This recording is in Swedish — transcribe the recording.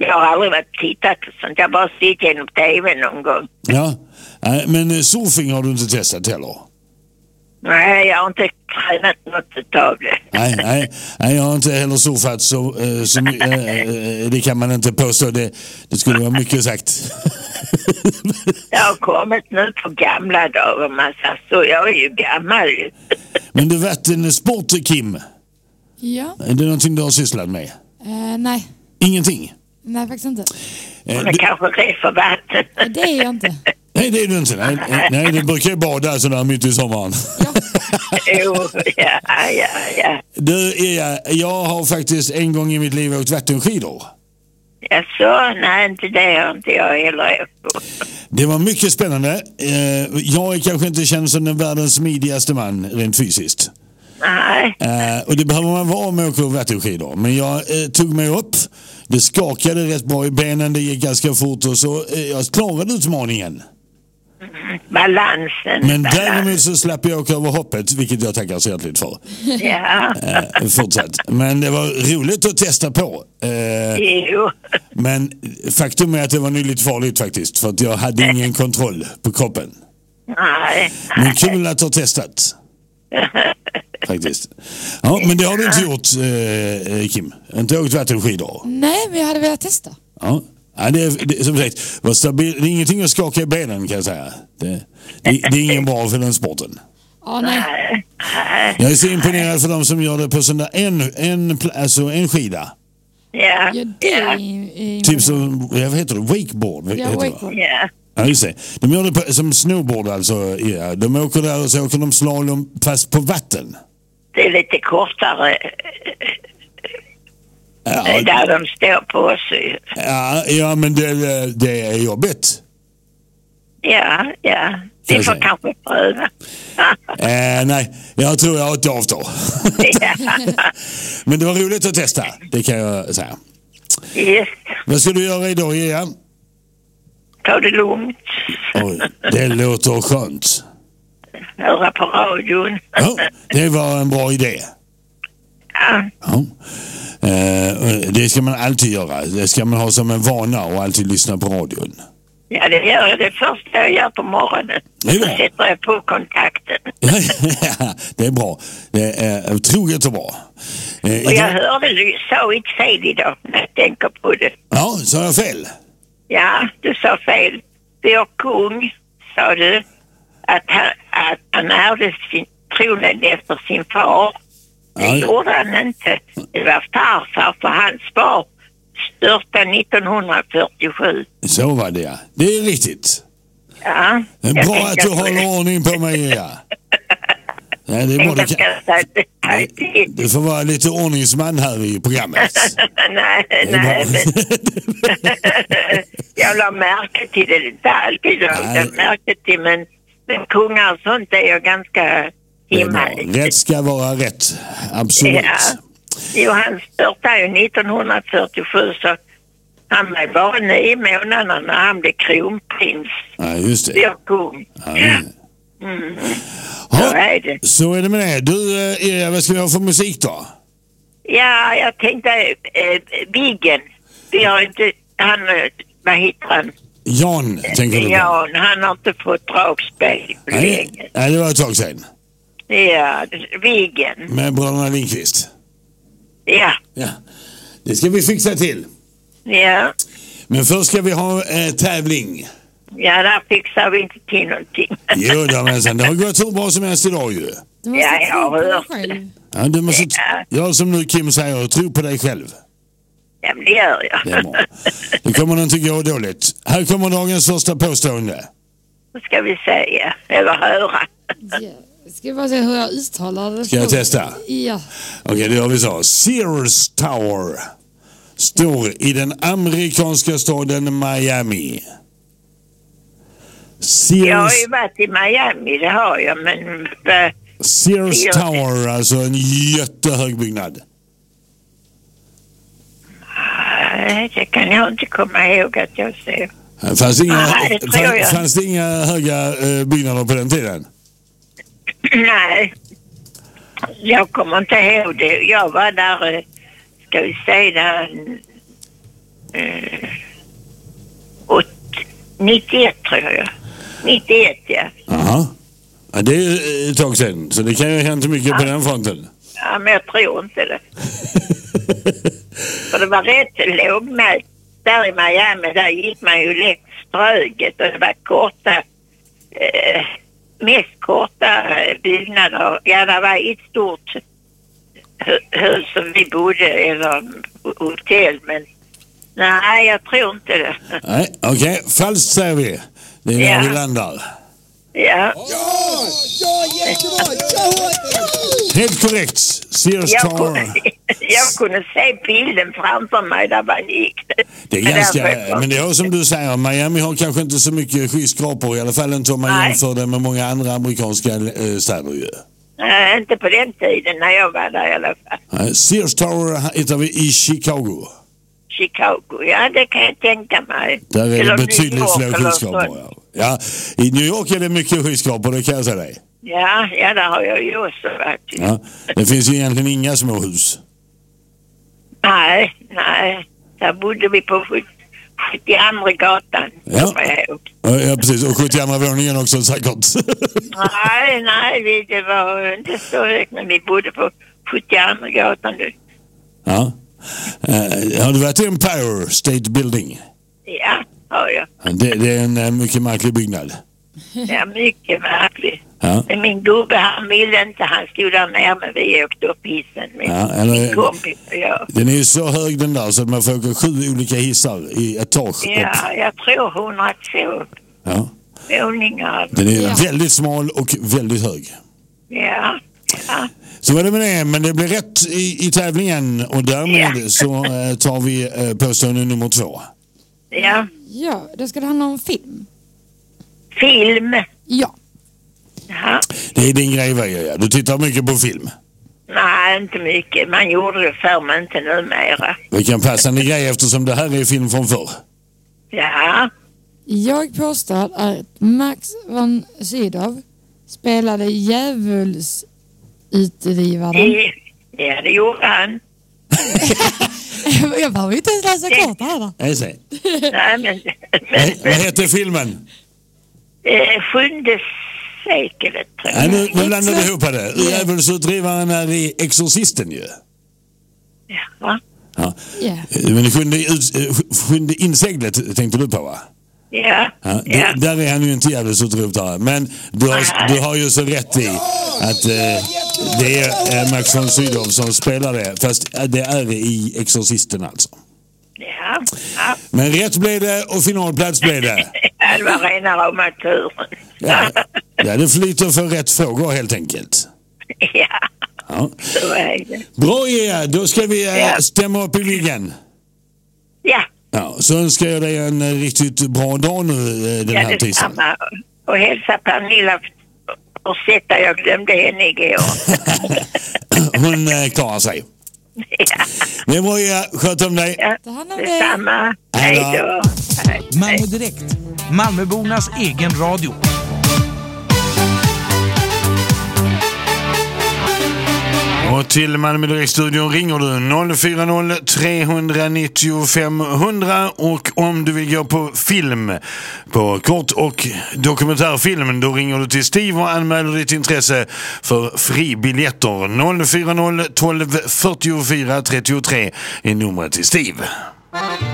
Jag har aldrig varit tittat på sånt. Jag har bara sett genom tv någon gång. Ja, men surfing har du inte testat heller? Nej, jag har inte tränat något utav det. Nej, jag har inte heller surfat så det kan man inte påstå. Det skulle vara mycket sagt. Det har kommit nu på gamla dagar, man säger så. Jag är ju gammal. Men du vet en sport, Kim? Ja. Är det någonting du har sysslat med? Nej. Ingenting? Nej, faktiskt inte. Men kanske rätt för vatten. Det är jag inte. Nej, det är du inte. Nej, det brukar ju bada sådär mitt i sommaren. Jo, ja. Du, jag har faktiskt en gång i mitt liv åkt vattenskidor. Så, nej, inte det har inte jag heller. Det var mycket spännande. Jag är kanske inte känd som den världens smidigaste man rent fysiskt. Nej. Och det behöver man vara med att åka vattenskidor. Men jag tog mig upp. Det skakade rätt bra i benen. Det gick ganska fort och så jag klarade utmaningen. Balansen. Men däremot så slapp jag åka över hoppet, vilket jag tackar så hjärtligt för. Ja. Fortsätt. Men det var roligt att testa på. Jo. Men faktum är att det var nyligt farligt faktiskt. För att jag hade ingen kontroll på kroppen. Nej. Men kul att ha testat. Faktiskt. Ja, men det har du inte gjort, Kim. Inte åkt vattenskidor. Nej, men jag hade velat testa. Ja, det som sagt, det är ingenting att skaka i benen kan jag säga. Det är ingen bra för den sporten. Ja, nej. Jag är så imponerad för de som gör det på sån där en skida. Ja. Typ som, vad heter det? Wakeboard? Ja, wakeboard. Ja, just det. De gör det som snowboard alltså. Ja. De åker där och så åker de slalom fast på vatten. Det är lite kortare. Ja, där de står på sig. Ja, men det är jobbigt. Ja. Det får kanske pröva. Nej, jag tror jag har ett avstå. Men det var roligt att testa, det kan jag säga. Yes. Vad ska du göra idag igen? Ta det lugnt. Oj, det låter skönt. Höra på radion. Ja, det var en bra idé. Ja. Det ska man alltid göra. Det ska man ha som en vana och alltid lyssna på radion. Ja, det gör jag. Det första jag gör på morgonen. Det är bra. Så sätter jag på kontakten. Ja, det är bra. Det är troget och bra. Och jag hörde du sa inte fel idag när jag tänker på det. Ja, sa jag fel? Ja, du sa fel. Vår kung, sa du, att han ärvde sin tronen efter sin far. Det gjorde han inte. Det var farfar, för hans far störtade 1947. Så var det, ja. Det är riktigt. Ja. Det är bra att du håller ordning på mig, ja. Nej, det är bra. Du får vara lite ordningsman här i programmet. Nej, men jag la märke till det inte alltid. Jag märke till, men kungar och sånt är jag ganska himmel. Rätt ska vara rätt. Absolut. Ja. Jo, han störtade ju 1947, så han var bara 9 månader när han blev kronprins. Ja, just det. Jag kung. Så är det med det. Du, vad ska vi ha för musik då? Ja, jag tänkte Viggen. Vi har inte, vad heter han? Jan, tänker du på? Jan, han har inte fått dragspel på länge. Nej, det var ett tag sedan. Ja, Viggen. Med bröderna Lindqvist. Ja. Det ska vi fixa till. Ja. Men först ska vi ha tävling. Ja, där fixar vi inte till någonting. Jo, det har gått så bra som helst idag ju. Ja, jag har hört det. Ja, du måste göra som nu Kim säger, tro på dig själv. Ja, men det gör jag. Det är bra. Det kommer nog inte gå dåligt. Här kommer dagens första påstående. Vad ska vi säga? Eller höra? Ska vi bara se hur jag uttalar det. Ska jag testa? Ja. Okej, det har vi så. Sears Tower står i den amerikanska staden Miami. Jag har ju varit i Miami, det har jag, men... Sears Tower, alltså en jättehög byggnad. Det kan jag inte komma ihåg att jag ser. Fanns det inga höga byggnader på den tiden? Nej, jag kommer inte ihåg det. Jag var där, ska vi säga, Och 91 tror jag. 91, ja. Aha. Ja, det är ett tag sedan, så det kan ju ha hänt mycket på den fronten. Ja, men jag tror inte det. För det var rätt lågmält. Där i Miami, där gick man ju lätt ströget och det var korta, mest korta byggnader. Ja, det var ett stort hus som vi bodde, eller hotell, men nej, jag tror inte det. Nej, okej. Falskt säger vi. Det är där vi landar. Ja. Helt korrekt. Sears Tower. Jag kunde se bilden framför mig där man gick. Det är ganska, men det är som du säger, Miami har kanske inte så mycket skyskrapor, i alla fall inte om man jämför det med många andra amerikanska städer ju. Nej, inte på den tiden när jag var där i alla fall. Sears Tower hittar vi i Chicago. Chicago, ja det kan jag tänka mig. Där är eller det betydligt fler skyskrapor. Ja, i New York är det mycket skyskrapor, det kan jag säga dig. Ja, där har jag ju också varit. Ja, det finns ju egentligen inga små hus. Nej. Där bodde vi på 72 gatan. Ja, ja precis. Och 72 våningen också säkert. Nej, det var inte så högt, men vi bodde på 72 gatan nu. Ja. Har du varit i Empire State Building? Ja, har jag. Det är en mycket märklig byggnad. Ja, mycket märklig. Ja. Men min gubbe, han ville inte. Han stod där nere, men vi åkte upp hissen med min kompis och jag. Den är ju så hög den där så att man får åka 7 olika hissar i etage upp. Ja, jag tror 102 våningar. Den är väldigt smal och väldigt hög. Ja. Så var det med det, men det blev rätt i tävlingen och därmed så tar vi påstående nummer 2. Ja. Ja, då ska det handla om film. Film? Ja. Ja. Det är din grej, ja. Du tittar mycket på film? Nej, inte mycket. Man gjorde det förr, men inte numera. Vilken passande grej eftersom det här är film från förr. Ja. Jag påstår att Max von Sydow spelade djävulsutdrivaren. Ja, det gjorde han. Jag behöver inte ens läsa klart här då. Jag ser. Nej, men Vad heter filmen? 7:e seklet, tror jag. Nej, nu blandar vi ihop det. Djävulsutdrivaren är i Exorcisten ju. Ja. Ja. Men det sjunde inseglet tänkte du på, va? Ja. Där är han ju inte djävulsutropare. Men du har ju så rätt i att det är Max von Sydow som spelar det. Fast det är i Exorcisten alltså. Ja. Men rätt blev det och finalplats blev det. Ja, det var rena ramaturen. Ja, det flyter för rätt frågor helt enkelt. Ja. Så är det. Bra, då ska vi stämma upp i liggen. Ja. Ja, så önskar jag dig en riktigt bra dag nu den här tisdagen. Och hälsa Pernilla och sätta, jag glömde henne igår. Hon klarar sig. Ja. Det är bra, sköt om dig. Ja, detsamma. Hej då. Malmö Direkt, Malmöbornas egen radio. Och till Malmö Direkt-studion ringer du 040-390 500 och om du vill gå på film, på kort- och dokumentärfilm, då ringer du till Steve och anmäler ditt intresse för fribiljetter. 040-12 44 33 är numret till Steve.